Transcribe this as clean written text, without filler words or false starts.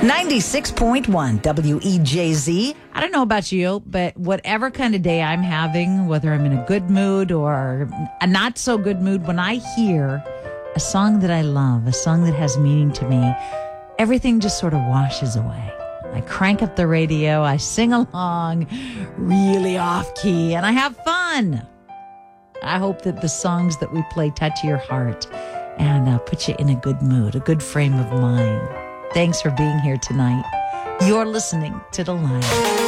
96.1 WEJZ. I don't know about you, but whatever kind of day I'm having, whether I'm in a good mood or a not so good mood, when I hear a song that I love, a song that has meaning to me, everything just sort of washes away. I crank up the radio, I sing along really off key, and I have fun. I hope that the songs that we play touch your heart and put you in a good mood, a good frame of mind. Thanks for being here tonight. You're listening to The Line.